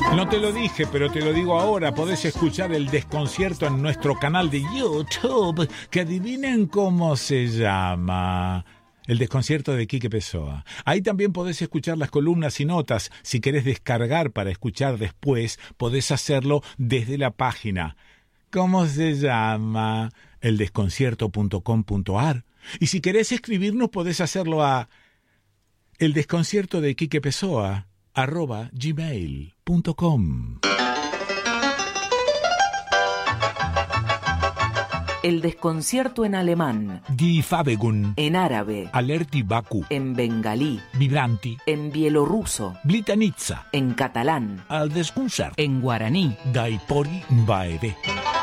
No te lo dije, pero te lo digo ahora. Podés escuchar el desconcierto en nuestro canal de YouTube, que adivinen cómo se llama. El desconcierto de Quique Pessoa. Ahí también podés escuchar las columnas y notas. Si querés descargar para escuchar después, podés hacerlo desde la página. ¿Cómo se llama? eldesconcierto.com.ar. Y si querés escribirnos, podés hacerlo a eldesconciertodequiquepesoa@gmail.com. El desconcierto en alemán. Die Fabegun. En árabe. Alerti Baku. En bengalí. Vibranti. En bielorruso. Blitanitza. En catalán. Al desconcert. En guaraní. Daipori Baebe.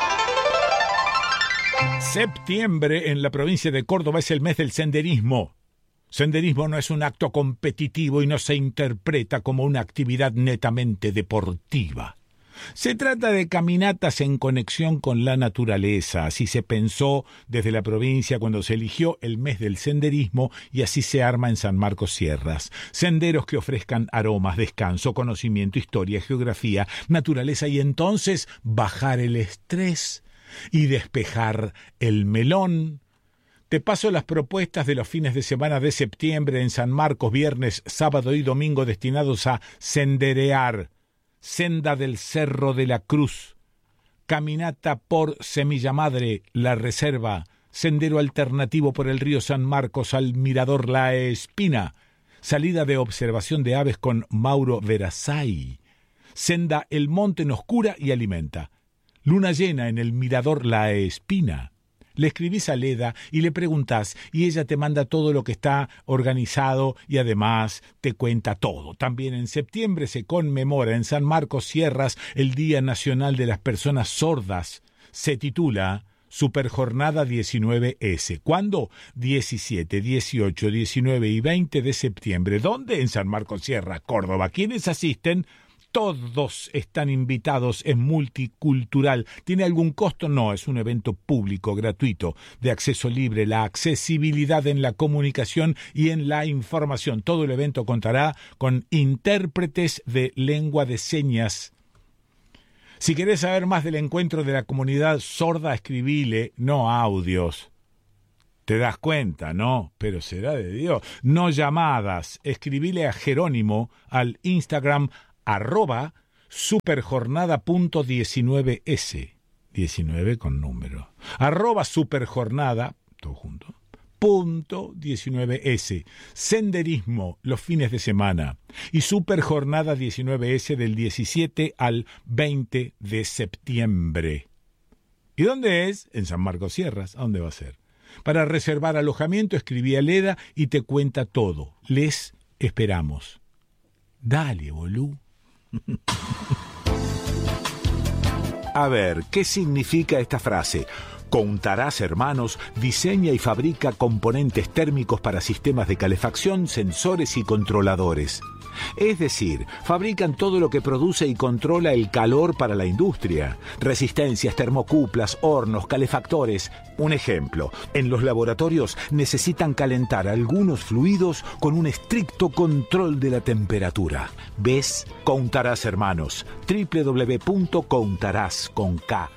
Septiembre en la provincia de Córdoba es el mes del senderismo. Senderismo no es un acto competitivo y no se interpreta como una actividad netamente deportiva. Se trata de caminatas en conexión con la naturaleza. Así se pensó desde la provincia cuando se eligió el mes del senderismo y así se arma en San Marcos Sierras. Senderos que ofrezcan aromas, descanso, conocimiento, historia, geografía, naturaleza y entonces bajar el estrés y despejar el melón. Te paso las propuestas de los fines de semana de septiembre en San Marcos, viernes, sábado y domingo destinados a senderear. Senda del Cerro de la Cruz, caminata por Semilla Madre, La Reserva, sendero alternativo por el río San Marcos al Mirador La Espina, salida de observación de aves con Mauro Verasay, senda El Monte nos cura y alimenta, luna llena en el Mirador La Espina. Le escribís a Leda y le preguntás y ella te manda todo lo que está organizado y además te cuenta todo. También en septiembre se conmemora en San Marcos Sierras el Día Nacional de las Personas Sordas. Se titula Superjornada 19S. ¿Cuándo? 17, 18, 19 y 20 de septiembre. ¿Dónde? En San Marcos Sierra, Córdoba. ¿Quiénes asisten? Todos están invitados, es multicultural. ¿Tiene algún costo? No, es un evento público, gratuito, de acceso libre, la accesibilidad en la comunicación y en la información. Todo el evento contará con intérpretes de lengua de señas. Si querés saber más del encuentro de la comunidad sorda, escribile, no audios. ¿Te das cuenta, no? Pero será de Dios. No llamadas. Escribile a Jerónimo al Instagram @superjornada.19s, 19 con número, @superjornada, todo junto, .19s, senderismo los fines de semana, y Superjornada 19s del 17 al 20 de septiembre. ¿Y dónde es? En San Marcos Sierras. ¿A dónde va a ser? Para reservar alojamiento, escribí a Leda y te cuenta todo. Les esperamos. Dale, bolú. A ver, ¿qué significa esta frase? Contarás Hermanos diseña y fabrica componentes térmicos para sistemas de calefacción, sensores y controladores. Es decir, fabrican todo lo que produce y controla el calor para la industria. Resistencias, termocuplas, hornos, calefactores. Un ejemplo, en los laboratorios necesitan calentar algunos fluidos con un estricto control de la temperatura. ¿Ves? Contarás Hermanos. www.contarás.com